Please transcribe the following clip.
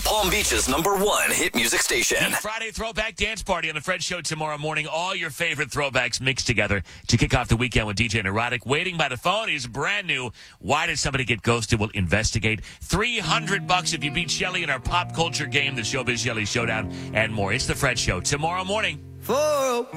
Palm Beach's #1 hit music station. The Friday Throwback Dance Party on the Fred Show tomorrow morning. All your favorite throwbacks mixed together to kick off the weekend with DJ Neurotic. Waiting by the phone. He's brand new. Why did somebody get ghosted? We'll investigate. $300 if you beat Shelly in our pop culture game, the Showbiz Shelly Showdown, and more. It's the Fred Show tomorrow morning.